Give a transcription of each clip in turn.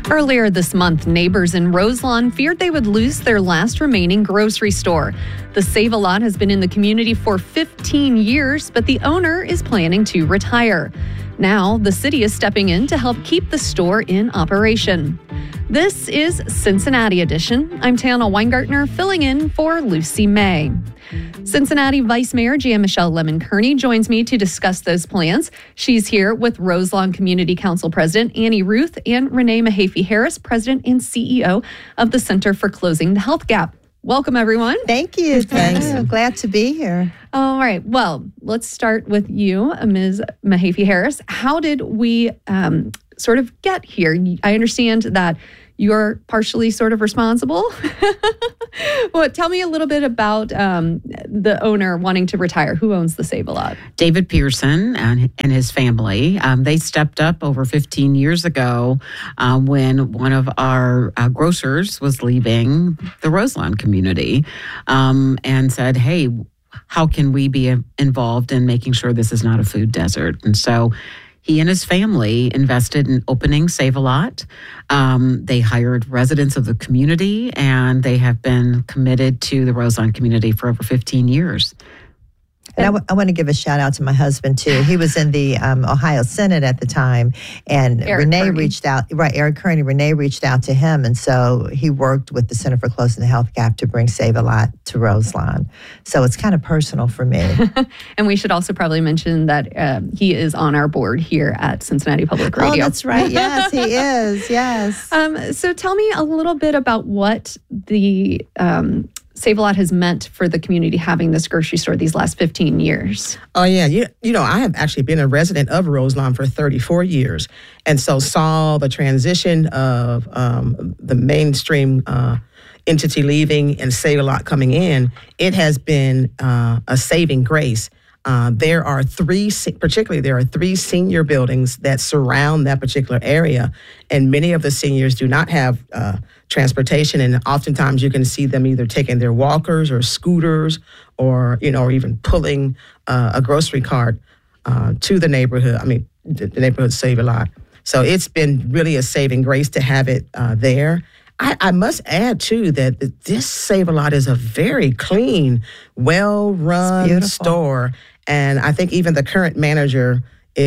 Earlier this month, neighbors in Roselawn feared they would lose their last remaining grocery store. The Save-A-Lot has been in the community for 15 years, but the owner is planning to retire. Now, the city is stepping in to help keep the store in operation. This is Cincinnati Edition. I'm Tana Weingartner, filling in for Lucy May. Cincinnati Vice Mayor Jan-Michelle Lemon-Kearney joins me to discuss those plans. She's here with Roselawn Community Council President Annie Ruth and Renee Mahaffey-Harris, President and CEO of the Center for Closing the Health Gap. Welcome, everyone. Thank you. Thanks. Glad to be here. All right. Well, let's start with you, Ms. Mahaffey-Harris. How did we sort of get here? I understand that you're partially sort of responsible. Well, tell me a little bit about the owner wanting to retire. Who owns the Save-A-Lot? David Pearson and his family. They stepped up over 15 years ago when one of our grocers was leaving the Roselawn community and said, hey, how can we be involved in making sure this is not a food desert? And so he and his family invested in opening Save-A-Lot. They hired residents of the community, and they have been committed to the Roselawn community for over 15 years. And I want to give a shout out to my husband, too. He was in the Ohio Senate at the time, and Renee reached out. Right, Eric Kearney. Renee reached out to him, and so he worked with the Center for Closing the Health Gap to bring Save-A-Lot to Roselawn. So it's kind of personal for me. And we should also probably mention that he is on our board here at Cincinnati Public Radio. Oh, that's right. Yes, he is. Yes. So tell me a little bit about what the Save-A-Lot has meant for the community having this grocery store these last 15 years. Oh, yeah. You know, I have actually been a resident of Roselawn for 34 years, and so saw the transition of the mainstream entity leaving and Save-A-Lot coming in. It has been a saving grace. There are three senior buildings that surround that particular area, and many of the seniors do not have transportation, and oftentimes you can see them either taking their walkers or scooters, or or even pulling a grocery cart to the neighborhood. I mean, the neighborhood Save-A-Lot. So it's been really a saving grace to have it there. I must add, too, that this Save-A-Lot is a very clean, well-run store. And I think even the current manager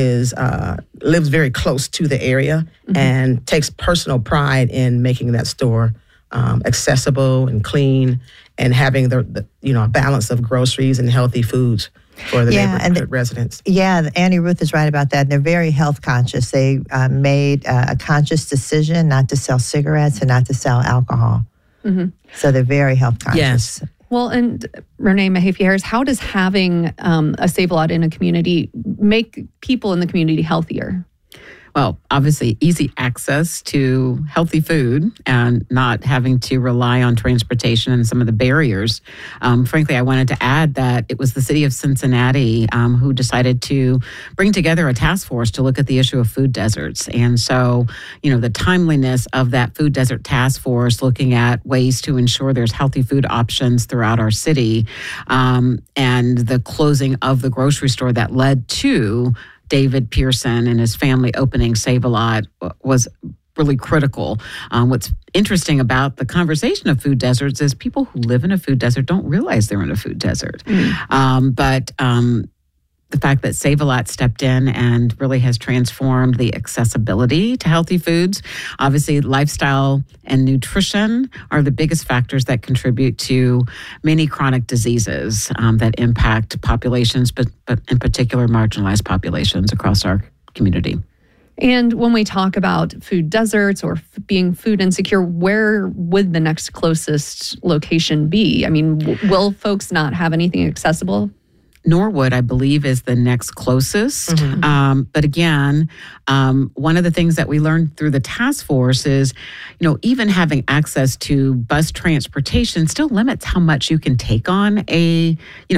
lives very close to the area and takes personal pride in making that store accessible and clean and having the a balance of groceries and healthy foods for the neighborhood residents. Yeah, Annie Ruth is right about that. And they're very health conscious. They made a conscious decision not to sell cigarettes and not to sell alcohol. Mm-hmm. So they're very health conscious. Yes. Well, and Renee Mahaffey-Harris, how does having a Save-A-Lot in a community make people in the community healthier? Well, obviously, easy access to healthy food and not having to rely on transportation and some of the barriers. Frankly, I wanted to add that it was the city of Cincinnati who decided to bring together a task force to look at the issue of food deserts. And so, the timeliness of that food desert task force looking at ways to ensure there's healthy food options throughout our city, and the closing of the grocery store that led to David Pearson and his family opening Save-A-Lot was really critical. What's interesting about the conversation of food deserts is people who live in a food desert don't realize they're in a food desert. But the fact that Save-A-Lot stepped in and really has transformed the accessibility to healthy foods. Obviously, lifestyle and nutrition are the biggest factors that contribute to many chronic diseases that impact populations, but in particular marginalized populations across our community. And when we talk about food deserts or being food insecure, where would the next closest location be? I mean, will folks not have anything accessible? Norwood, I believe, is the next closest. But again, one of the things that we learned through the task force is, even having access to bus transportation still limits how much you can take on the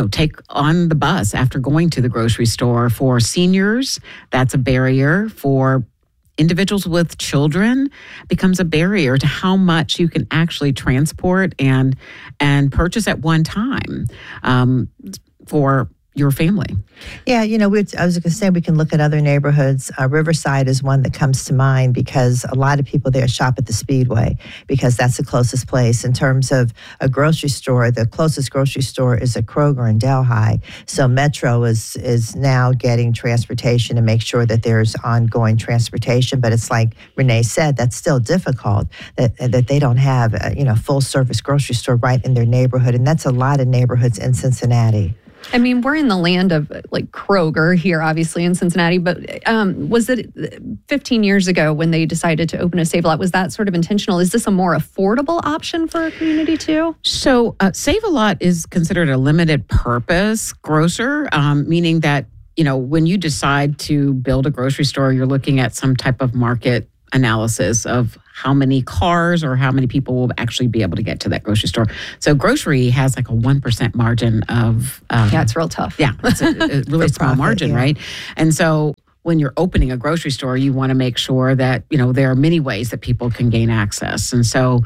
bus after going to the grocery store. For seniors, that's a barrier. For individuals with children, becomes a barrier to how much you can actually transport and purchase at one time. For your family. Yeah, I was going to say we can look at other neighborhoods. Riverside is one that comes to mind because a lot of people there shop at the Speedway because that's the closest place. In terms of a grocery store, the closest grocery store is at Kroger in Delhi. So Metro is now getting transportation to make sure that there's ongoing transportation. But it's like Renee said, that's still difficult that they don't have a full service grocery store right in their neighborhood, and that's a lot of neighborhoods in Cincinnati. I mean, we're in the land of like Kroger here, obviously in Cincinnati, but was it 15 years ago when they decided to open a Save-A-Lot? Was that sort of intentional? Is this a more affordable option for a community too? So Save-A-Lot is considered a limited purpose grocer, meaning that, when you decide to build a grocery store, you're looking at some type of market analysis of how many cars or how many people will actually be able to get to that grocery store. So grocery has like a 1% margin of... it's real tough. Yeah, it's a really small margin, right? And so when you're opening a grocery store, you want to make sure that, there are many ways that people can gain access. And so,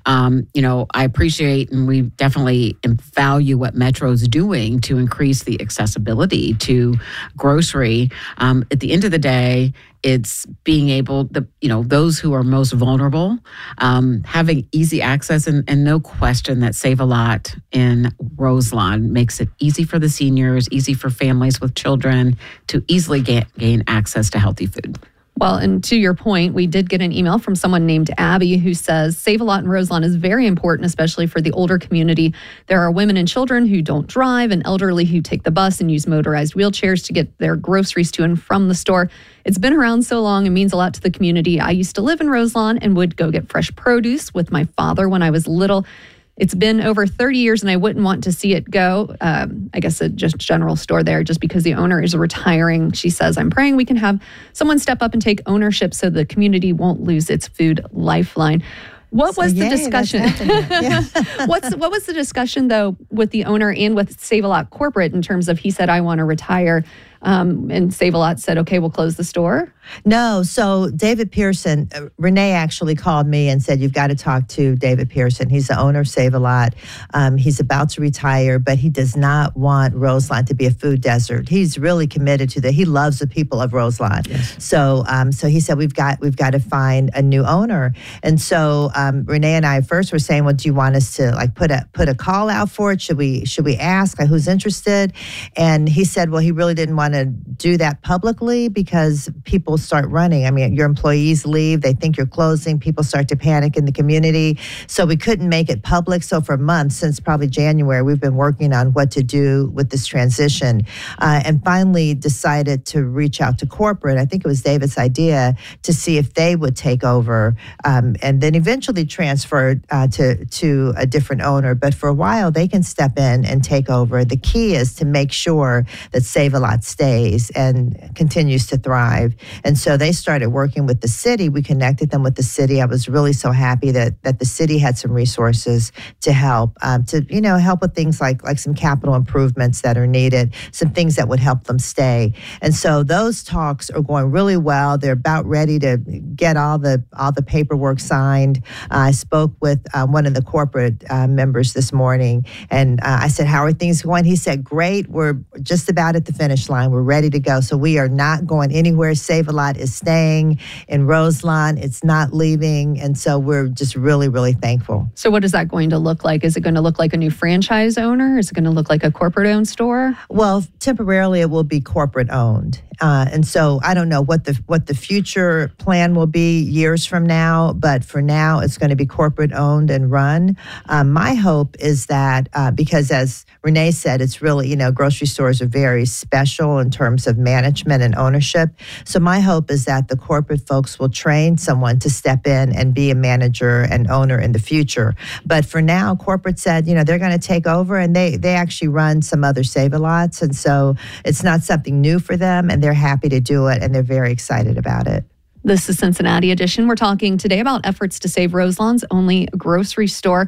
I appreciate and we definitely value what Metro's doing to increase the accessibility to grocery. At the end of the day, it's being able, those who are most vulnerable, having easy access, and no question that Save-A-Lot in Roselawn makes it easy for the seniors, easy for families with children to easily gain access to healthy food. Well, and to your point, we did get an email from someone named Abby who says Save-A-Lot in Roselawn is very important, especially for the older community. There are women and children who don't drive and elderly who take the bus and use motorized wheelchairs to get their groceries to and from the store. It's been around so long and means a lot to the community. I used to live in Roselawn and would go get fresh produce with my father when I was little. It's been over 30 years and I wouldn't want to see it go. I guess a just general store there just because the owner is retiring. She says, I'm praying we can have someone step up and take ownership so the community won't lose its food lifeline. What was the discussion? What was the discussion, though, with the owner and with Save-A-Lot corporate in terms of he said, I want to retire, and Save-A-Lot said, okay, we'll close the store? No. So David Pearson, Renee actually called me and said, you've got to talk to David Pearson. He's the owner of Save-A-Lot. He's about to retire, but he does not want Roselawn to be a food desert. He's really committed to that. He loves the people of Roselawn. Yes. So he said, we've got to find a new owner. And so Renee and I first were saying, well, do you want us to like put a call out for it? Should we ask who's interested? And he said, well, he really didn't want to do that publicly because people start running. I mean, your employees leave, they think you're closing, people start to panic in the community. So we couldn't make it public. So for months, since probably January, we've been working on what to do with this transition, and finally decided to reach out to corporate. I think it was David's idea to see if they would take over, and then eventually transferred to a different owner. But for a while, they can step in and take over. The key is to make sure that Save-A-Lot stays and continues to thrive. And so they started working with the city. We connected them with the city. I was really so happy that the city had some resources to help, help with things like some capital improvements that are needed, some things that would help them stay. And so those talks are going really well. They're about ready to get all the paperwork signed. I spoke with one of the corporate members this morning, and I said, how are things going? He said, great. We're just about at the finish line. We're ready to go. So we are not going anywhere. Save-A-Lot is staying in Roselawn. It's not leaving. And so we're just really, really thankful. So what is that going to look like? Is it going to look like a new franchise owner? Is it going to look like a corporate-owned store? Well, temporarily it will be corporate-owned. And so I don't know what the future plan will be years from now, but for now it's going to be corporate owned and run. My hope is that because as Renee said, it's really, grocery stores are very special in terms of management and ownership. So my hope is that the corporate folks will train someone to step in and be a manager and owner in the future. But for now, corporate said, they're going to take over, and they actually run some other Save-A-Lots. And so it's not something new for them, and they're happy to do it, and they're very excited about it. This is Cincinnati Edition. We're talking today about efforts to save Roselawn's only grocery store.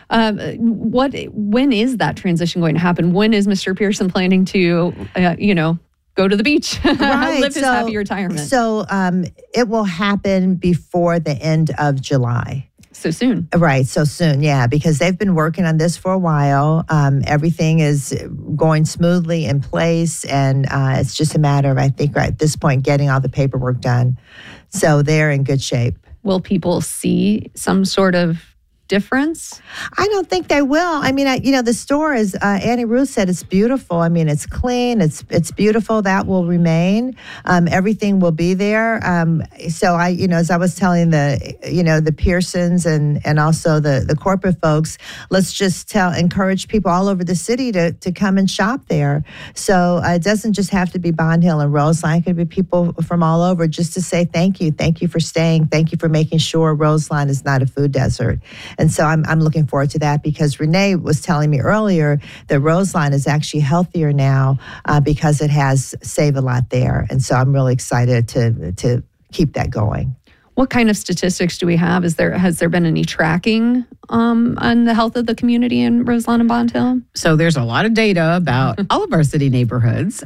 When is that transition going to happen? When is Mr. Pearson planning to, go to the beach, right. live his happy retirement? So it will happen before the end of July. So soon. Right, so soon, yeah, because they've been working on this for a while. Everything is going smoothly in place, and it's just a matter of, I think, right at this point, getting all the paperwork done. So they're in good shape. Will people see some sort of difference? I don't think they will. I mean, the store, as Annie Ruth said, it's beautiful. I mean, it's clean. It's beautiful. That will remain. Everything will be there. So as I was telling the Pearsons and also the corporate folks, let's just encourage people all over the city to come and shop there. So it doesn't just have to be Bond Hill and Roseline. It could be people from all over, just to say thank you. Thank you for staying. Thank you for making sure Roseline is not a food desert. And so I'm looking forward to that, because Renee was telling me earlier that Roseline is actually healthier now because it has Save-A-Lot there. And so I'm really excited to keep that going. What kind of statistics do we have? Has there been any tracking on the health of the community in Roseline and Bond Hill? So there's a lot of data about all of our city neighborhoods.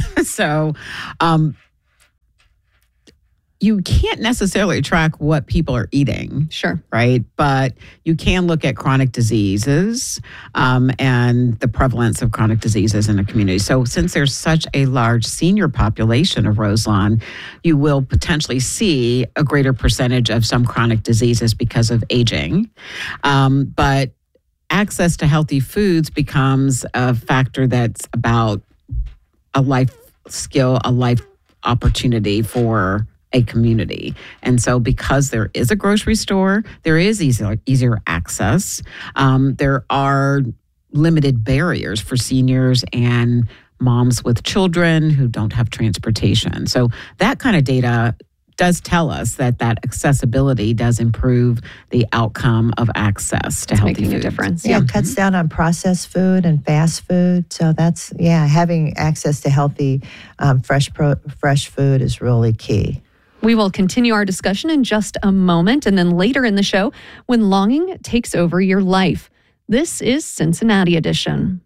You can't necessarily track what people are eating. Sure. Right? But you can look at chronic diseases and the prevalence of chronic diseases in the community. So since there's such a large senior population of Roseline, you will potentially see a greater percentage of some chronic diseases because of aging. But access to healthy foods becomes a factor that's about a life skill, a life opportunity for a community. And so because there is a grocery store, there is easier access. There are limited barriers for seniors and moms with children who don't have transportation. So that kind of data does tell us that accessibility does improve the outcome of access to healthy food. Making a difference. Yeah, it cuts down on processed food and fast food. So that's, having access to healthy, fresh food is really key. We will continue our discussion in just a moment, and then later in the show, when longing takes over your life. This is Cincinnati Edition.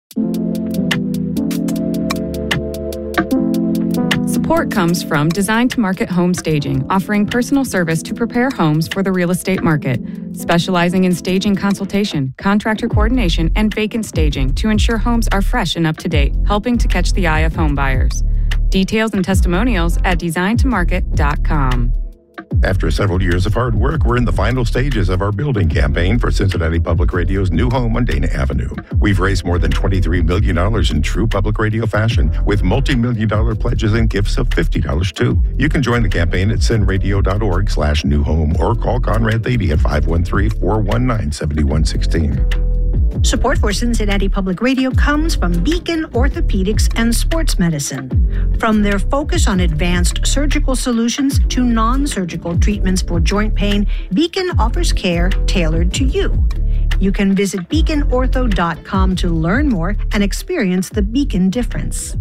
Support comes from Design to Market Home Staging, offering personal service to prepare homes for the real estate market, specializing in staging consultation, contractor coordination, and vacant staging to ensure homes are fresh and up to date, helping to catch the eye of home buyers. Details and testimonials at designtomarket.com. After several years of hard work, we're in the final stages of our building campaign for Cincinnati Public Radio's new home on Dana Avenue. We've raised more than $23 million in true public radio fashion, with multi-million-dollar pledges and gifts of $50 too. You can join the campaign at cinradio.org/new home or call Conrad Thady at 513-419-7116. Support for Cincinnati Public Radio comes from Beacon Orthopedics and Sports Medicine. From their focus on advanced surgical solutions to non-surgical treatments for joint pain, Beacon offers care tailored to you. You can visit beaconortho.com to learn more and experience the Beacon difference.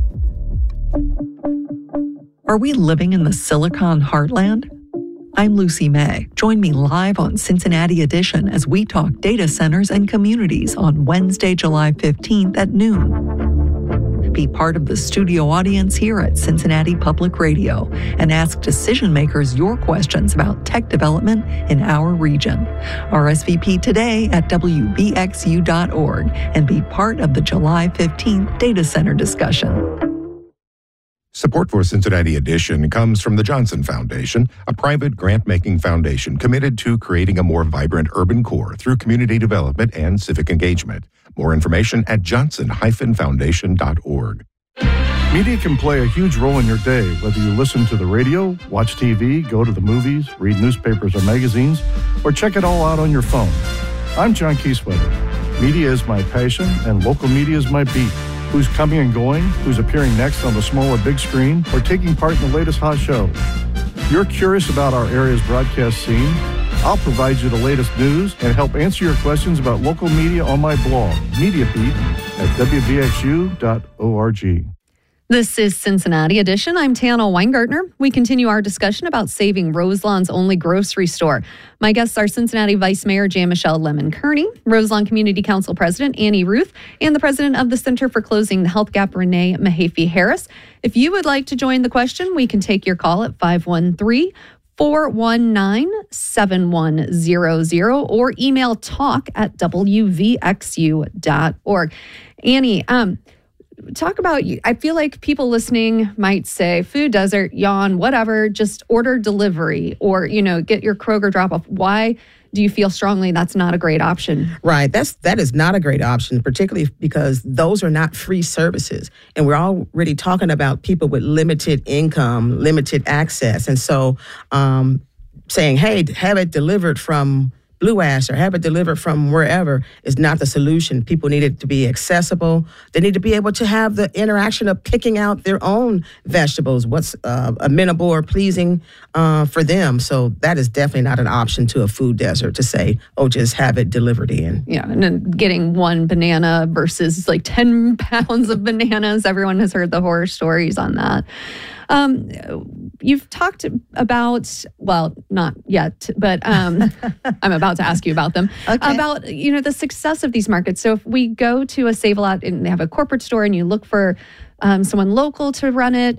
Are we living in the Silicon Heartland? I'm Lucy May. Join me live on Cincinnati Edition as we talk data centers and communities on Wednesday, July 15th at noon. Be part of the studio audience here at Cincinnati Public Radio and ask decision makers your questions about tech development in our region. RSVP today at WBXU.org and be part of the July 15th data center discussion. Support for Cincinnati Edition comes from the Johnson Foundation, a private grant-making foundation committed to creating a more vibrant urban core through community development and civic engagement. More information at johnson-foundation.org. Media can play a huge role in your day, whether you listen to the radio, watch TV, go to the movies, read newspapers or magazines, or check it all out on your phone. I'm John Kieswetter. Media is my passion, and local media is my beat. Who's coming and going, who's appearing next on the small or big screen, or taking part in the latest hot show. If you're curious about our area's broadcast scene, I'll provide you the latest news and help answer your questions about local media on my blog, Media Beat, at wbxu.org. This is Cincinnati Edition. I'm Tana Weingartner. We continue our discussion about saving Roseline's only grocery store. My guests are Cincinnati Vice Mayor Jan Michelle Lemon-Kearney, Roseline Community Council President Annie Ruth, and the President of the Center for Closing the Health Gap, Renee Mahaffey-Harris. If you would like to join the question, we can take your call at 513-419-7116. 888-848-7100 or email talk@wvxu.org. Annie, talk about, I feel like people listening might say food desert, yawn, whatever, just order delivery or, get your Kroger drop off. Why do you feel strongly that's not a great option? Right. That is not a great option, particularly because those are not free services. And we're already talking about people with limited income, limited access. And so saying, hey, have it delivered from Blue Ash or have it delivered from wherever is not the solution. People need it to be accessible. They need to be able to have the interaction of picking out their own vegetables, what's amenable or pleasing for them. So that is definitely not an option to a food desert to say, oh, just have it delivered in. Yeah, and then getting one banana versus like 10 pounds of bananas. Everyone has heard the horror stories on that. You've talked about, well, not yet, but I'm about to ask you about them, about, the success of these markets. So if we go to a Save-A-Lot and they have a corporate store and you look for someone local to run it,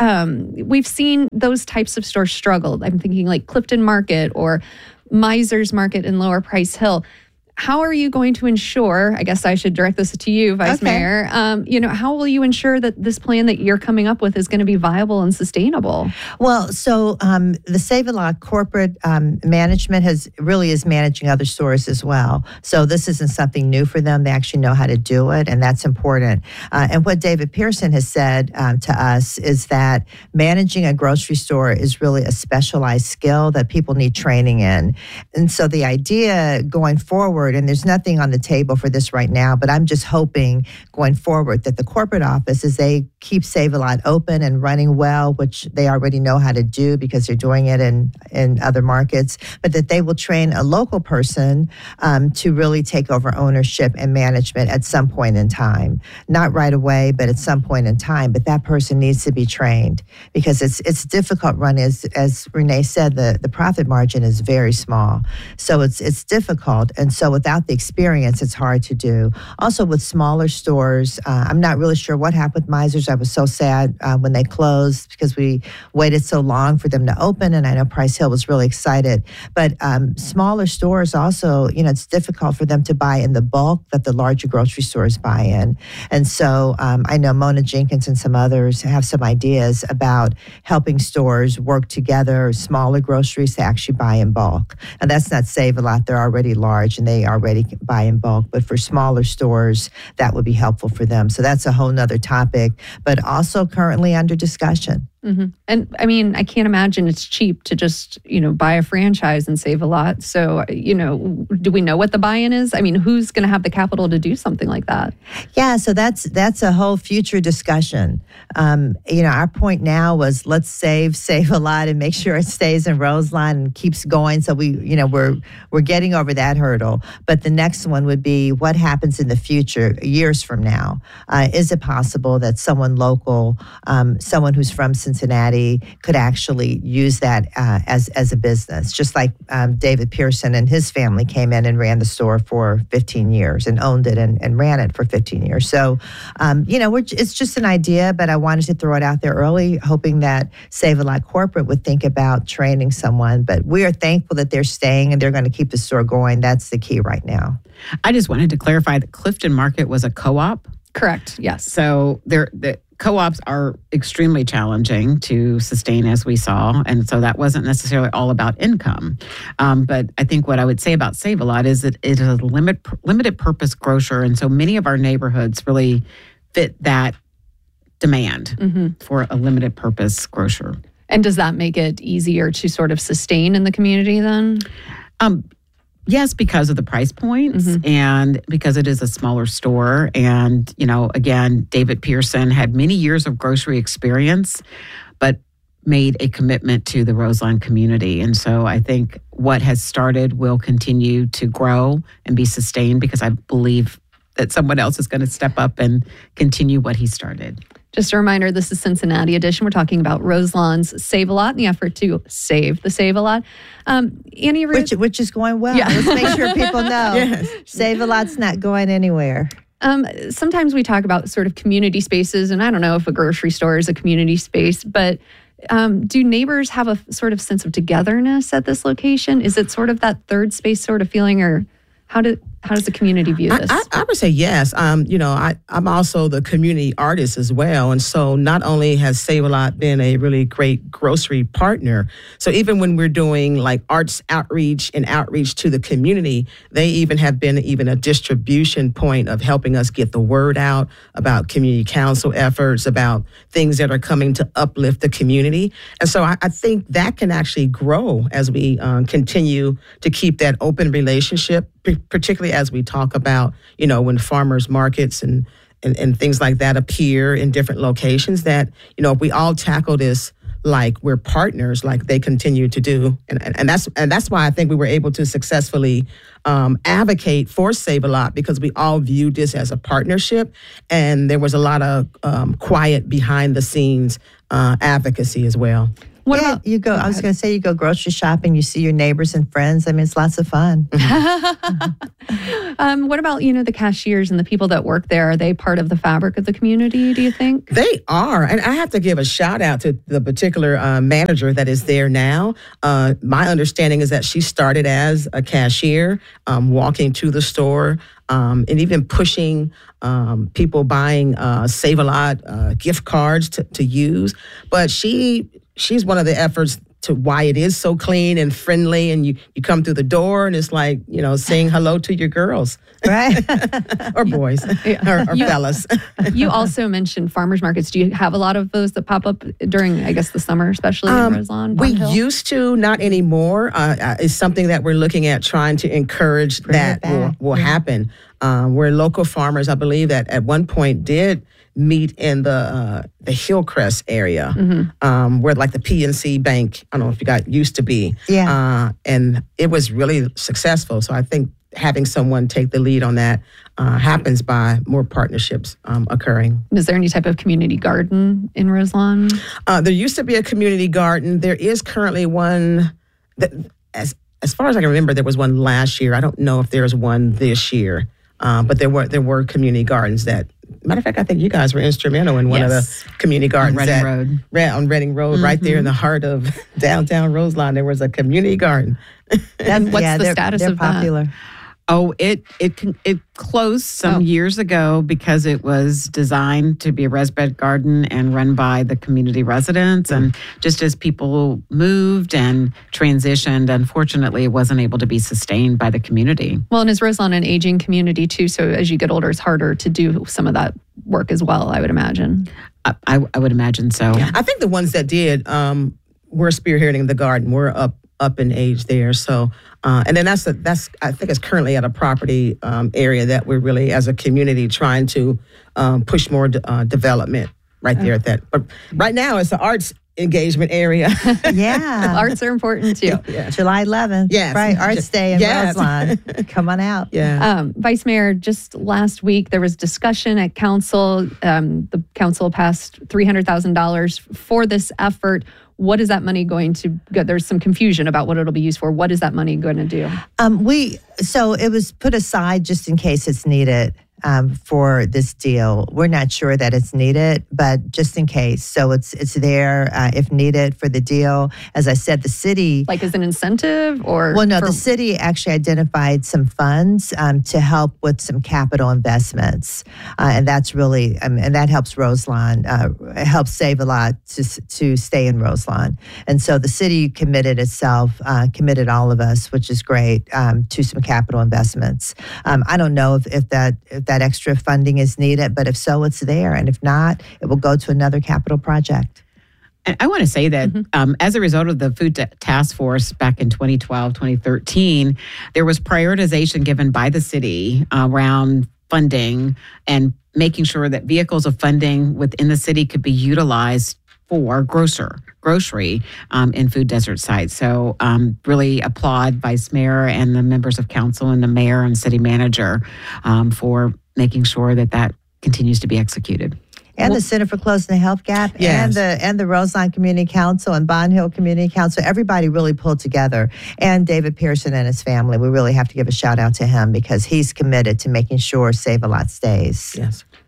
we've seen those types of stores struggle. I'm thinking like Clifton Market or Miser's Market in Lower Price Hill. How are you going to ensure, I guess I should direct this to you, Vice Mayor, how will you ensure that this plan that you're coming up with is going to be viable and sustainable? Well, so the Save-A-Lot corporate management is managing other stores as well. So this isn't something new for them. They actually know how to do it, and that's important. And what David Pearson has said to us is that managing a grocery store is really a specialized skill that people need training in. And so the idea going forward, and there's nothing on the table for this right now, but I'm just hoping going forward that the corporate office, as they keep Save-A-Lot open and running well, which they already know how to do because they're doing it in other markets, but that they will train a local person to really take over ownership and management at some point in time. Not right away, but at some point in time. But that person needs to be trained because it's difficult running. As Renee said, the profit margin is very small. So it's difficult. And so without the experience, it's hard to do. Also with smaller stores, I'm not really sure what happened with Miser's. I was so sad when they closed because we waited so long for them to open, and I know Price Hill was really excited. But smaller stores also, it's difficult for them to buy in the bulk that the larger grocery stores buy in. And so I know Mona Jenkins and some others have some ideas about helping stores work together, smaller groceries to actually buy in bulk. And that's not Save-A-Lot. They're already large and they already buy in bulk. But for smaller stores, that would be helpful for them. So that's a whole nother topic, but also currently under discussion. Mm-hmm. And I mean, I can't imagine it's cheap to just, buy a franchise and Save-A-Lot. So, do we know what the buy-in is? I mean, who's going to have the capital to do something like that? Yeah, so that's a whole future discussion. Our point now was let's Save-A-Lot and make sure it stays in Roseline and keeps going. So we're getting over that hurdle. But the next one would be what happens in the future, years from now. Is it possible that someone local, someone who's from Cincinnati could actually use that as a business, just like David Pearson and his family came in and ran the store for 15 years and owned it and ran it for 15 years. So, it's just an idea, but I wanted to throw it out there early, hoping that Save-A-Lot Corporate would think about training someone. But we are thankful that they're staying and they're going to keep the store going. That's the key right now. I just wanted to clarify that Clifton Market was a co-op. Correct, yes. So the co-ops are extremely challenging to sustain, as we saw, and so that wasn't necessarily all about income. But I think what I would say about Save-A-Lot is that it is a limited purpose grocer, and so many of our neighborhoods really fit that demand for a limited purpose grocer. And does that make it easier to sort of sustain in the community then? Yes, because of the price points and because it is a smaller store. And, again, David Pearson had many years of grocery experience, but made a commitment to the Roseline community. And so I think what has started will continue to grow and be sustained because I believe that someone else is going to step up and continue what he started. Just a reminder, this is Cincinnati Edition. We're talking about Roseline's Save-A-Lot and the effort to save the Save-A-Lot. Annie Ruth, which is going well. Yeah. Let's make sure people know. Yes. Save-A-Lot's not going anywhere. Sometimes we talk about sort of community spaces, and I don't know if a grocery store is a community space, but Do neighbors have a sort of sense of togetherness at this location? Is it sort of that third space sort of feeling, or how does the community view this? I would say yes. I'm also the community artist as well. And so not only has Save-A-Lot been a really great grocery partner, so even when we're doing like arts outreach and outreach to the community, they even have been a distribution point of helping us get the word out about community council efforts, about things that are coming to uplift the community. And so I think that can actually grow as we continue to keep that open relationship, particularly as we talk about, when farmers markets and things like that appear in different locations, that, if we all tackle this like we're partners, like they continue to do. And that's why I think we were able to successfully advocate for Save-A-Lot, because we all viewed this as a partnership. And there was a lot of quiet behind the scenes advocacy as well. What about you go? I was going to say you go grocery shopping. You see your neighbors and friends. I mean, it's lots of fun. What about the cashiers and the people that work there? Are they part of the fabric of the community? Do you think they are? And I have to give a shout out to the particular manager that is there now. My understanding is that she started as a cashier, walking to the store. And even pushing people buying Save-A-Lot gift cards to use. But she's one of the efforts to why it is so clean and friendly, and you come through the door and it's like, saying hello to your girls. Right. Or boys, or fellas. You also mentioned farmers markets. Do you have a lot of those that pop up during, I guess, the summer, especially in Roseland? We used to, not anymore. It's something that we're looking at, trying to encourage that will happen. Where local farmers, I believe that at one point did meet in the Hillcrest area, where like the PNC Bank, I don't know if you got used to be. Yeah. And it was really successful. So I think having someone take the lead on that happens by more partnerships occurring. Is there any type of community garden in Roseland? There used to be a community garden. There is currently one that, as far as I can remember, there was one last year. I don't know if there's one this year. But there were community gardens that, matter of fact, I think you guys were instrumental in one of the community gardens on Reading Road, right there in the heart of downtown Roseland. There was a community garden. And what's the status they're of popular. that? Oh, it closed some years ago because it was designed to be a res bed garden and run by the community residents. And just as people moved and transitioned, unfortunately, it wasn't able to be sustained by the community. Well, and is Roseland an aging community too? So as you get older, it's harder to do some of that work as well, I would imagine. I would imagine so. Yeah. I think the ones that did were spearheading the garden. We're up in age there. So, and then that's I think it's currently at a property area that we're really, as a community, trying to push more development right there at that. But right now, it's the arts engagement area. Yeah. Arts are important too. Yeah. July 11th. Yes. Right. Arts Day in Roseland. Come on out. Yeah. Vice Mayor, just last week there was discussion at council. The council passed $300,000 for this effort. What is that money going to go? There's some confusion about what it'll be used for. What is that money going to do? So it was put aside just in case it's needed for this deal. We're not sure that it's needed, but just in case. So it's there if needed for the deal. As I said, the city... Like as an incentive or... Well, no, the city actually identified some funds to help with some capital investments. And that's really... and that helps Roseland, helps Save-A-Lot to stay in Roseland. And so the city committed itself, committed all of us, which is great, to some capital investments. I don't know if that extra funding is needed, but if so, it's there. And if not, it will go to another capital project. And I want to say that as a result of the Food Task Force back in 2012, 2013, there was prioritization given by the city around funding and making sure that vehicles of funding within the city could be utilized for grocery in food desert sites. So really applaud Vice Mayor and the members of council and the mayor and city manager for making sure that continues to be executed. And the Center for Closing the Health Gap, yes, and the Roseland Community Council and Bond Hill Community Council, everybody really pulled together. And David Pearson and his family, we really have to give a shout out to him because he's committed to making sure Save-A-Lot stays. Yes.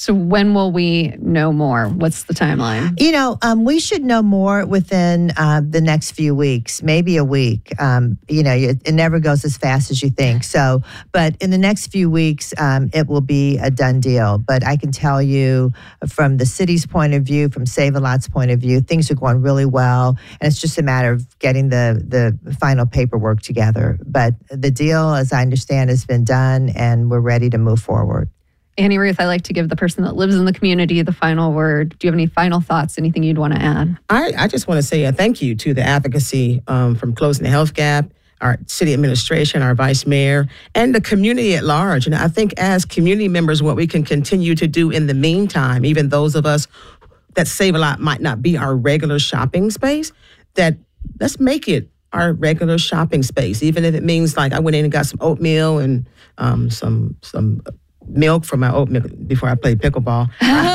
So when will we know more? What's the timeline? We should know more within the next few weeks, maybe a week. It never goes as fast as you think. So, but in the next few weeks, it will be a done deal. But I can tell you from the city's point of view, from Save-A-Lot's point of view, things are going really well. And it's just a matter of getting the final paperwork together. But the deal, as I understand, has been done, and we're ready to move forward. Annie Ruth, I like to give the person that lives in the community the final word. Do you have any final thoughts, anything you'd want to add? I just want to say a thank you to the advocacy from Closing the Health Gap, our city administration, our vice mayor, and the community at large. And I think as community members, what we can continue to do in the meantime, even those of us that Save-A-Lot might not be our regular shopping space, that let's make it our regular shopping space, even if it means like I went in and got some oatmeal and some milk for my oatmeal before I played pickleball.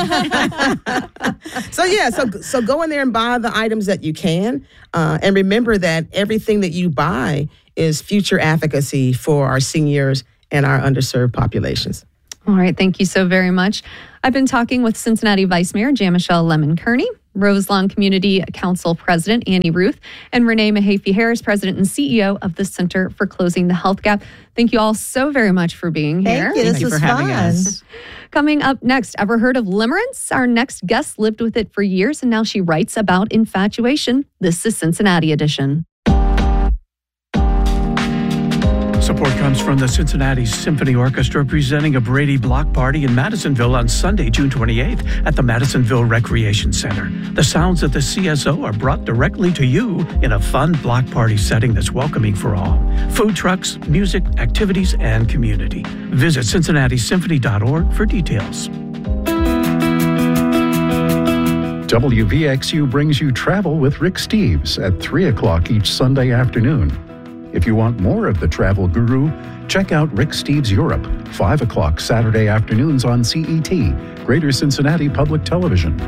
So go in there and buy the items that you can, and remember that everything that you buy is future advocacy for our seniors and our underserved populations. All right, thank you so very much. I've been talking with Cincinnati Vice Mayor Jan-Michelle Lemon Kearney, Roselawn Community Council President Annie Ruth, and Renee Mahaffey-Harris, President and CEO of the Center for Closing the Health Gap. Thank you all so very much for being here. Thank you. This was fun. Coming up next, ever heard of limerence? Our next guest lived with it for years, and now she writes about infatuation. This is Cincinnati Edition. Support comes from the Cincinnati Symphony Orchestra presenting a Brady Block Party in Madisonville on Sunday, June 28th at the Madisonville Recreation Center. The sounds of the CSO are brought directly to you in a fun block party setting that's welcoming for all. Food trucks, music, activities, and community. Visit cincinnatissymphony.org for details. WVXU brings you Travel with Rick Steves at 3 o'clock each Sunday afternoon. If you want more of the travel guru, check out Rick Steves Europe, 5 o'clock Saturday afternoons on CET, Greater Cincinnati Public Television.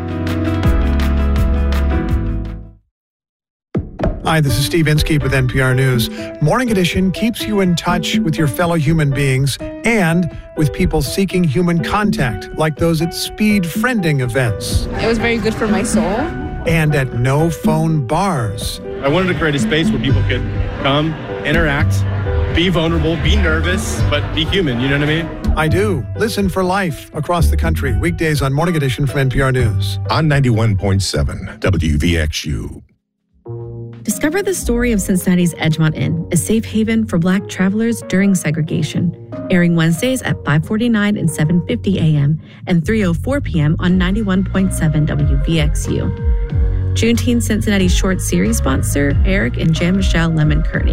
Hi, this is Steve Inskeep with NPR News. Morning Edition keeps you in touch with your fellow human beings and with people seeking human contact, like those at speed friending events. It was very good for my soul. And at no-phone bars. I wanted to create a space where people could come, interact, be vulnerable, be nervous, but be human, you know what I mean? I do. Listen for life across the country, weekdays on Morning Edition from NPR News. On 91.7 WVXU. Discover the story of Cincinnati's Edgemont Inn, a safe haven for Black travelers during segregation. Airing Wednesdays at 5:49 and 7:50 a.m. and 3:04 p.m. on 91.7 WVXU. Juneteenth Cincinnati Short Series sponsor, Eric and Jan-Michelle Lemon Kearney.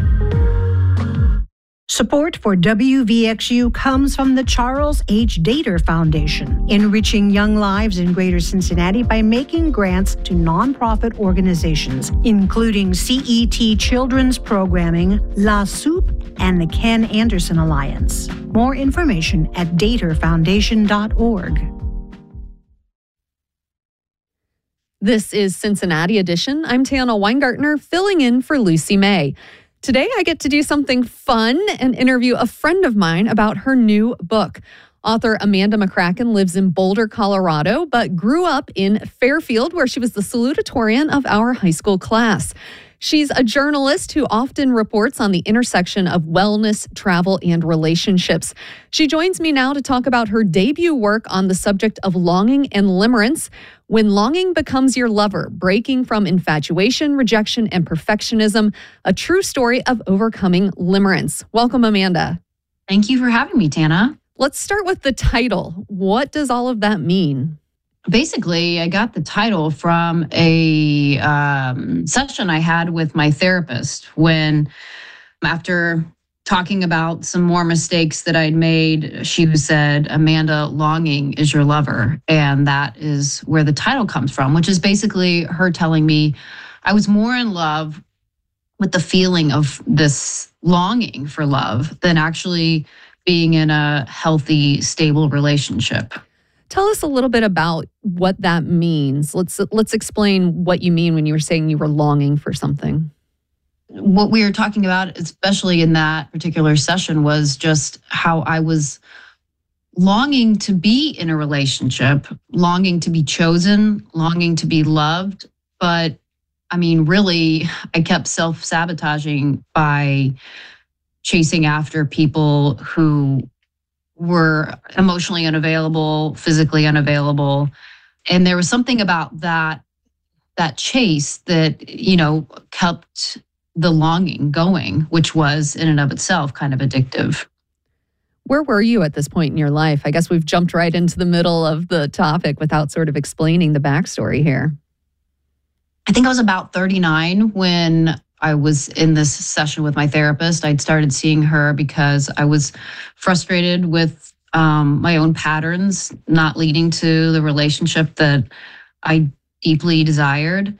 Support for WVXU comes from the Charles H. Dater Foundation, enriching young lives in Greater Cincinnati by making grants to nonprofit organizations, including CET Children's Programming, La Soup, and the Ken Anderson Alliance. More information at daterfoundation.org. This is Cincinnati Edition. I'm Tana Weingartner, filling in for Lucy May. Today, I get to do something fun and interview a friend of mine about her new book. Author Amanda McCracken lives in Boulder, Colorado, but grew up in Fairfield, where she was the salutatorian of our high school class. She's a journalist who often reports on the intersection of wellness, travel, and relationships. She joins me now to talk about her debut work on the subject of longing and limerence, When Longing Becomes Your Lover, Breaking from Infatuation, Rejection, and Perfectionism, a true story of overcoming limerence. Welcome, Amanda. Thank you for having me, Tana. Let's start with the title. What does all of that mean? Basically, I got the title from a session I had with my therapist when, after talking about some more mistakes that I'd made, she said, Amanda, longing is your lover. And that is where the title comes from, which is basically her telling me I was more in love with the feeling of this longing for love than actually being in a healthy, stable relationship. Tell us a little bit about what that means. Let's explain what you mean when you were saying you were longing for something. What we were talking about, especially in that particular session, was just how I was longing to be in a relationship, longing to be chosen, longing to be loved. But I mean, really, I kept self-sabotaging by chasing after people who were emotionally unavailable, physically unavailable. And there was something about that chase that, kept the longing going, which was in and of itself kind of addictive. Where were you at this point in your life? I guess we've jumped right into the middle of the topic without sort of explaining the backstory here. I think I was about 39 when I was in this session with my therapist. I'd started seeing her because I was frustrated with my own patterns not leading to the relationship that I deeply desired.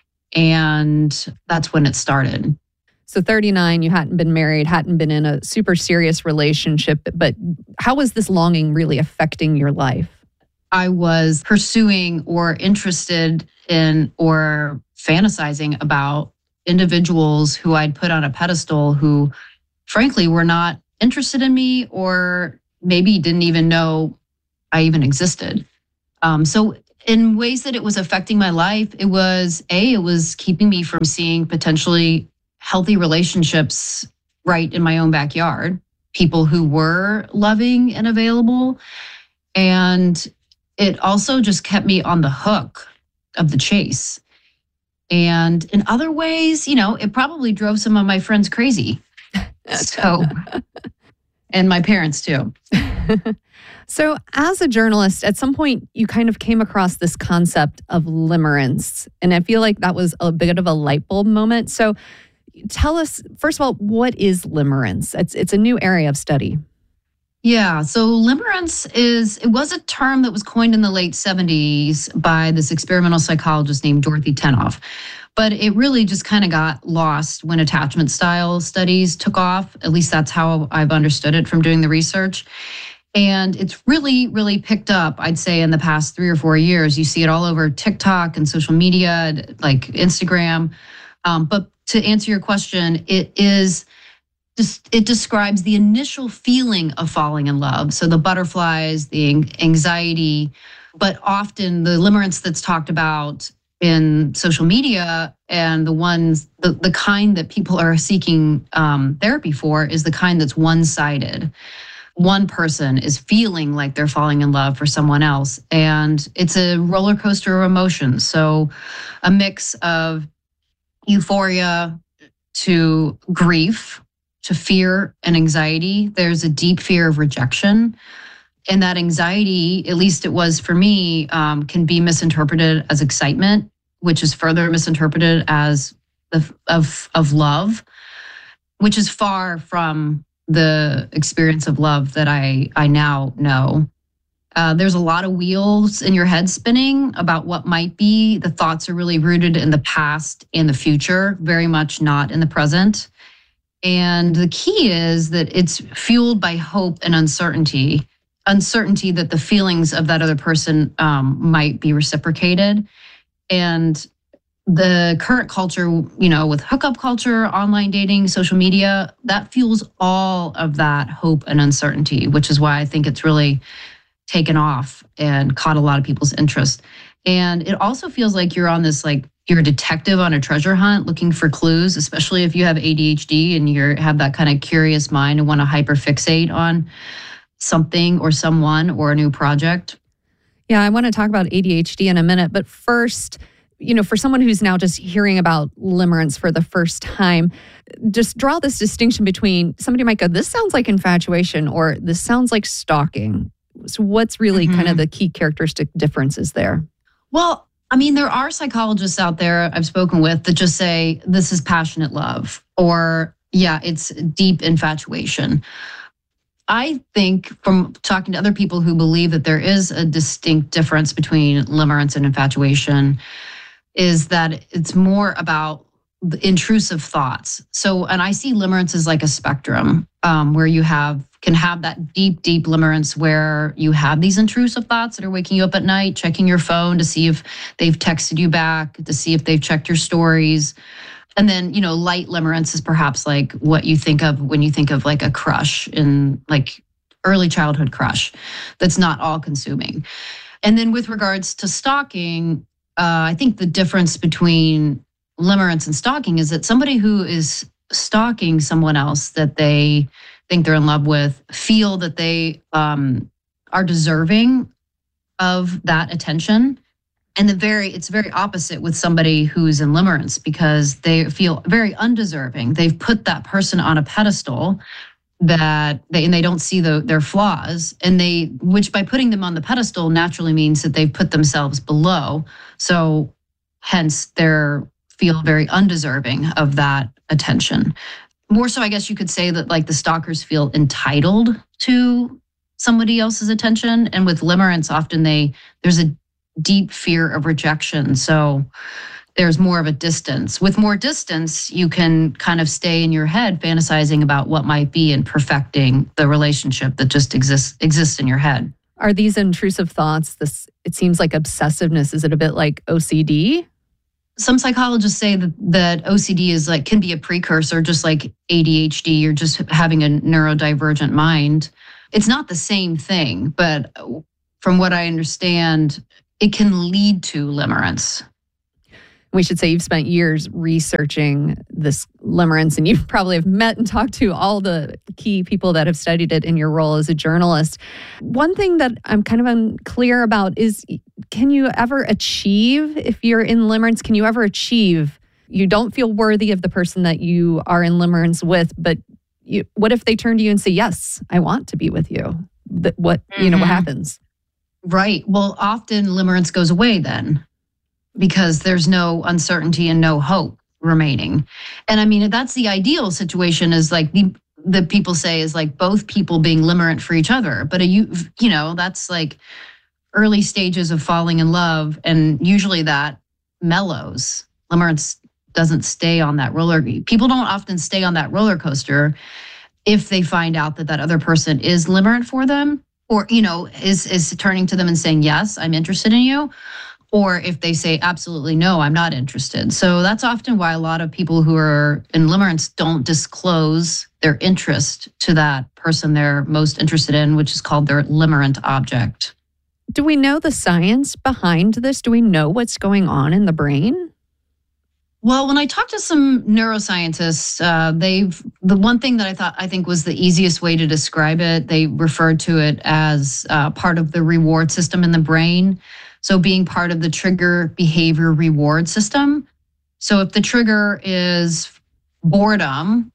And that's when it started. So 39, you hadn't been married, hadn't been in a super serious relationship, but how was this longing really affecting your life? I was pursuing or interested in or fantasizing about individuals who I'd put on a pedestal who, frankly, were not interested in me or maybe didn't even know I even existed. So in ways that it was affecting my life, it was keeping me from seeing potentially healthy relationships right in my own backyard, people who were loving and available. And it also just kept me on the hook of the chase. And in other ways, it probably drove some of my friends crazy. So, and my parents too. So as a journalist, at some point, you kind of came across this concept of limerence. And I feel like that was a bit of a light bulb moment. So tell us, first of all, what is limerence? It's a new area of study. Yeah, so limerence was a term that was coined in the late 70s by this experimental psychologist named Dorothy Tennov. But it really just kind of got lost when attachment style studies took off. At least that's how I've understood it from doing the research. And it's really, really picked up, I'd say, in the past 3 or 4 years. You see it all over TikTok and social media, like Instagram. But to answer your question, it describes the initial feeling of falling in love. So the butterflies, the anxiety, but often the limerence that's talked about in social media and the kind that people are seeking therapy for is the kind that's one-sided. One person is feeling like they're falling in love for someone else. And it's a roller coaster of emotions. So a mix of euphoria to grief, to fear and anxiety. There's a deep fear of rejection. And that anxiety, at least it was for me, can be misinterpreted as excitement, which is further misinterpreted as of love, which is far from the experience of love that I now know. There's a lot of wheels in your head spinning about what might be. The thoughts are really rooted in the past and the future, very much not in the present. And the key is that it's fueled by hope and uncertainty that the feelings of that other person might be reciprocated. And the current culture, with hookup culture, online dating, social media, that fuels all of that hope and uncertainty, which is why I think it's really taken off and caught a lot of people's interest. And it also feels like you're on this, you're a detective on a treasure hunt looking for clues, especially if you have ADHD and you have that kind of curious mind and want to hyperfixate on something or someone or a new project. Yeah, I want to talk about ADHD in a minute. But first, for someone who's now just hearing about limerence for the first time, just draw this distinction between somebody might go, this sounds like infatuation or this sounds like stalking. So what's really kind of the key characteristic differences there? Well, there are psychologists out there I've spoken with that just say this is passionate love or, yeah, it's deep infatuation. I think from talking to other people who believe that there is a distinct difference between limerence and infatuation is that it's more about the intrusive thoughts. So, and I see limerence as like a spectrum where you can have that deep, deep limerence where you have these intrusive thoughts that are waking you up at night, checking your phone to see if they've texted you back, to see if they've checked your stories. And then, light limerence is perhaps like what you think of when you think of like a crush in like early childhood crush that's not all consuming. And then with regards to stalking, I think the difference between limerence and stalking is that somebody who is stalking someone else that they think they're in love with feel that they are deserving of that attention. And it's very opposite with somebody who's in limerence because they feel very undeserving. They've put that person on a pedestal and they don't see their flaws, which by putting them on the pedestal naturally means that they've put themselves below. So hence they feel very undeserving of that attention. More so, I guess you could say that like the stalkers feel entitled to somebody else's attention. And with limerence, often there's a deep fear of rejection. So there's more of a distance. With more distance, you can kind of stay in your head fantasizing about what might be and perfecting the relationship that just exists in your head. Are these intrusive thoughts, it seems like obsessiveness, is it a bit like OCD? Some psychologists say that OCD can be a precursor, just like ADHD. You're just having a neurodivergent mind. It's not the same thing, but from what I understand, it can lead to limerence. We should say you've spent years researching this limerence, and you probably have met and talked to all the key people that have studied it in your role as a journalist. One thing that I'm kind of unclear about is, can you ever achieve, if you're in limerence, can you ever achieve, you don't feel worthy of the person that you are in limerence with, but what if they turn to you and say, yes, I want to be with you? What happens? Right. Well, often limerence goes away then, because there's no uncertainty and no hope remaining. And I mean, that's the ideal situation, is like the people say is like both people being limerent for each other. But that's like early stages of falling in love. And usually that mellows. Limerence doesn't stay on that people don't often stay on that roller coaster if they find out that other person is limerent for them, or, is turning to them and saying, yes, I'm interested in you. Or if they say, absolutely no, I'm not interested. So that's often why a lot of people who are in limerence don't disclose their interest to that person they're most interested in, which is called their limerent object. Do we know the science behind this? Do we know what's going on in the brain? Well, when I talked to some neuroscientists, the one thing that I think was the easiest way to describe it, they referred to it as part of the reward system in the brain. So being part of the trigger behavior reward system. So if the trigger is boredom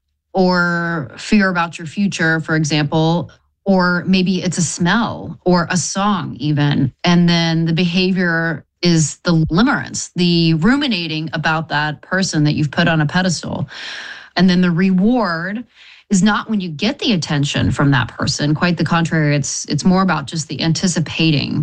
or fear about your future, for example, or maybe it's a smell or a song even, and then the behavior is the limerence, the ruminating about that person that you've put on a pedestal. And then the reward is not when you get the attention from that person. Quite the contrary, it's more about just the anticipating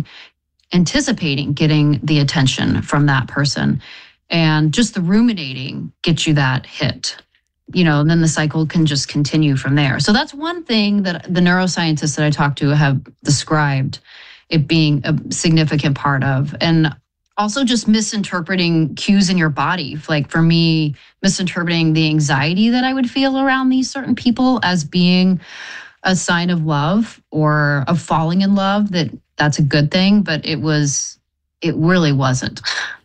getting the attention from that person. And just the ruminating gets you that hit. And then the cycle can just continue from there. So that's one thing that the neuroscientists that I talked to have described it being a significant part of. And also just misinterpreting cues in your body. Like for me, misinterpreting the anxiety that I would feel around these certain people as being a sign of love or of falling in love, that's a good thing, but it really wasn't.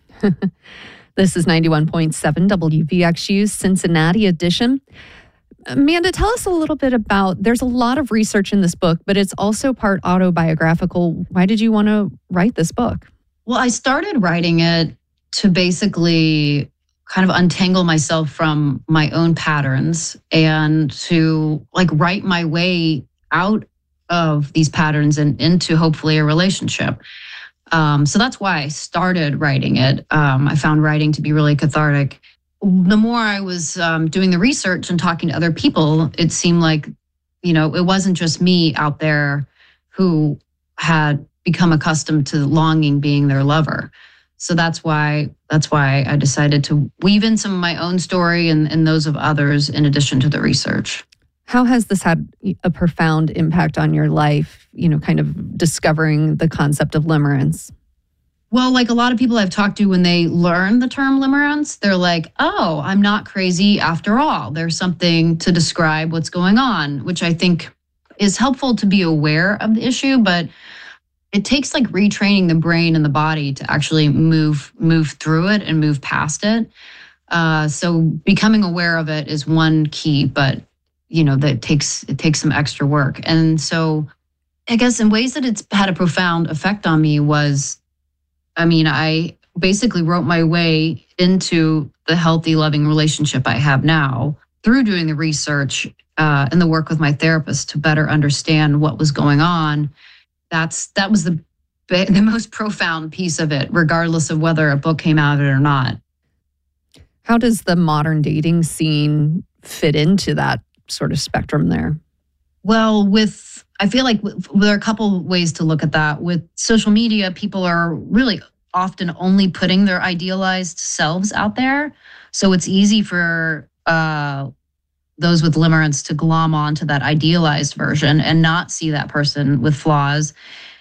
This is 91.7 WVXU Cincinnati edition. Amanda, tell us a little bit there's a lot of research in this book, but it's also part autobiographical. Why did you want to write this book? Well, I started writing it to basically kind of untangle myself from my own patterns and to write my way out of these patterns and into hopefully a relationship. So that's why I started writing it. I found writing to be really cathartic. The more I was doing the research and talking to other people, it seemed like, it wasn't just me out there who had become accustomed to longing being their lover. So that's why I decided to weave in some of my own story and those of others in addition to the research. How has this had a profound impact on your life, kind of discovering the concept of limerence? Well, like a lot of people I've talked to, when they learn the term limerence, they're like, oh, I'm not crazy after all. There's something to describe what's going on, which I think is helpful to be aware of the issue, but it takes like retraining the brain and the body to actually move through it and move past it. So becoming aware of it is one key, but that it takes some extra work. And so I guess in ways that it's had a profound effect on me was, I basically wrote my way into the healthy, loving relationship I have now through doing the research and the work with my therapist to better understand what was going on. That was the most profound piece of it, regardless of whether a book came out of it or not. How does the modern dating scene fit into that sort of spectrum there? Well, I feel like there are a couple ways to look at that. With social media, people are really often only putting their idealized selves out there. So it's easy for those with limerence to glom onto that idealized version and not see that person with flaws.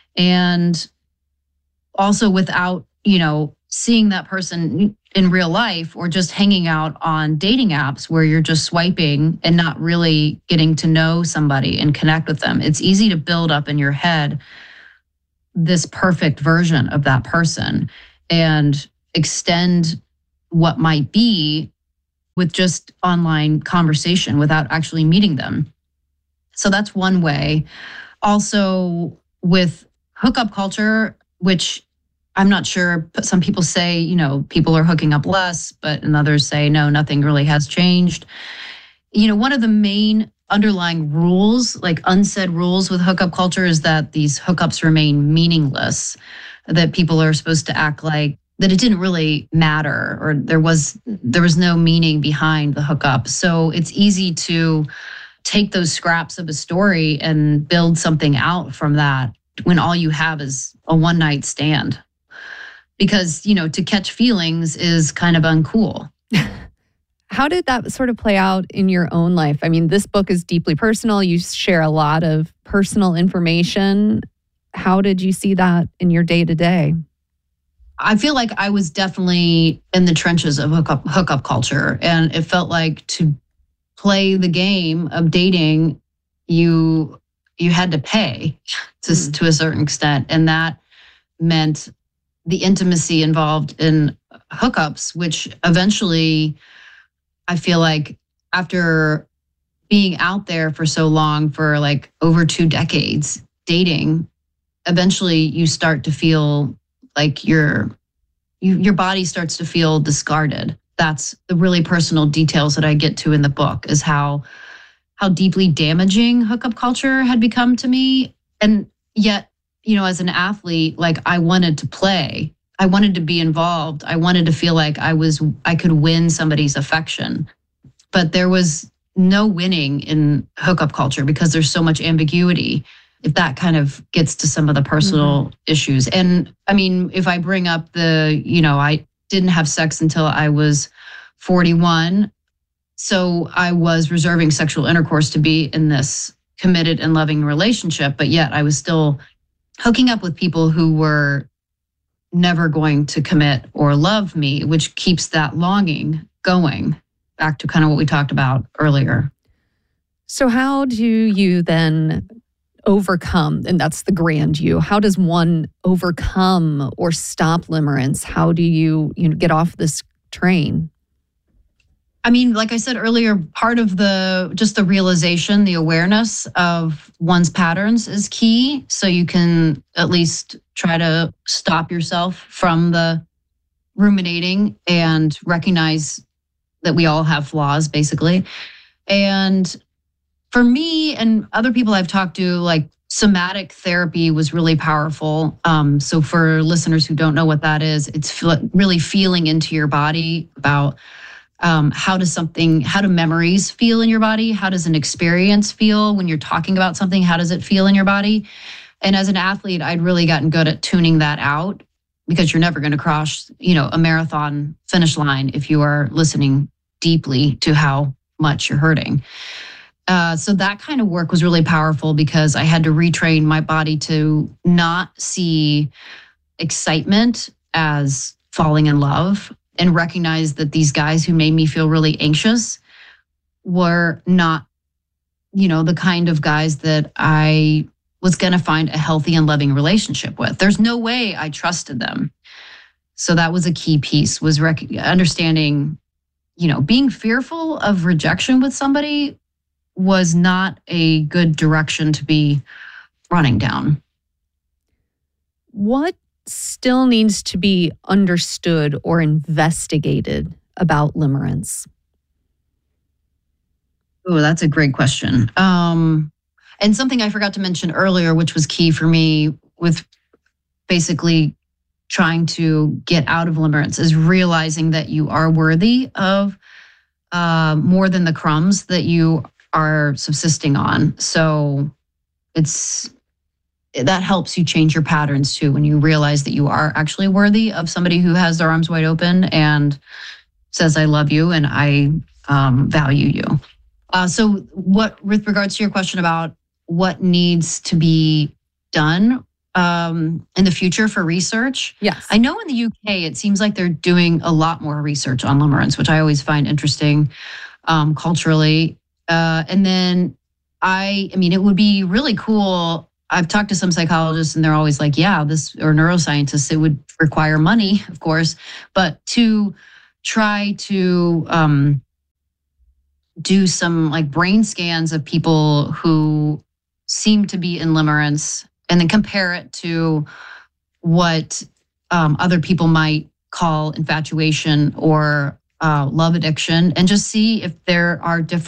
And also without, seeing that person in real life or just hanging out on dating apps where you're just swiping and not really getting to know somebody and connect with them. It's easy to build up in your head this perfect version of that person and extend what might be with just online conversation without actually meeting them. So that's one way. Also with hookup culture, which I'm not sure, but some people say, people are hooking up less, and others say, no, nothing really has changed. One of the main underlying rules, like unsaid rules with hookup culture, is that these hookups remain meaningless, that people are supposed to act like that it didn't really matter, or there was no meaning behind the hookup. So it's easy to take those scraps of a story and build something out from that when all you have is a one-night stand. Because, to catch feelings is kind of uncool. How did that sort of play out in your own life? This book is deeply personal. You share a lot of personal information. How did you see that in your day-to-day? I feel like I was definitely in the trenches of hookup culture. And it felt like to play the game of dating, you had to pay to a certain extent. And that meant the intimacy involved in hookups, which eventually I feel like after being out there for so long, for like over 2 decades dating, eventually you start to feel like your body starts to feel discarded. That's the really personal details that I get to in the book, is how deeply damaging hookup culture had become to me. And yet, as an athlete, like I wanted to play. I wanted to be involved. I wanted to feel like I could win somebody's affection. But there was no winning in hookup culture because there's so much ambiguity. If that kind of gets to some of the personal issues. And if I bring up I didn't have sex until I was 41. So I was reserving sexual intercourse to be in this committed and loving relationship, but yet I was still hooking up with people who were never going to commit or love me, which keeps that longing going, back to kind of what we talked about earlier. So how do you then overcome, and that's the grand you, how does one overcome or stop limerence? How do you get off this train? Like I said earlier, part of the realization, the awareness of one's patterns is key. So you can at least try to stop yourself from the ruminating and recognize that we all have flaws, basically. And for me and other people I've talked to, like somatic therapy was really powerful. So for listeners who don't know what that is, it's really feeling into your body about how do memories feel in your body? How does an experience feel when you're talking about something? How does it feel in your body? And as an athlete, I'd really gotten good at tuning that out, because you're never going to cross, a marathon finish line if you are listening deeply to how much you're hurting. So that kind of work was really powerful, because I had to retrain my body to not see excitement as falling in love, and recognize that these guys who made me feel really anxious were not the kind of guys that I was going to find a healthy and loving relationship with. There's no way I trusted them. So that was a key piece, was understanding, being fearful of rejection with somebody was not a good direction to be running down. What still needs to be understood or investigated about limerence? Oh, that's a great question. And something I forgot to mention earlier, which was key for me with basically trying to get out of limerence, is realizing that you are worthy of more than the crumbs that you are subsisting on. So that helps you change your patterns too, when you realize that you are actually worthy of somebody who has their arms wide open and says, I love you and I value you. So with regards to your question about what needs to be done in the future for research. Yes. I know in the UK, it seems like they're doing a lot more research on limerence, which I always find interesting culturally. And then it would be really cool. I've talked to some psychologists and they're always like, or neuroscientists, it would require money, of course, but to try to do some like brain scans of people who seem to be in limerence and then compare it to what other people might call infatuation or love addiction, and just see if there are different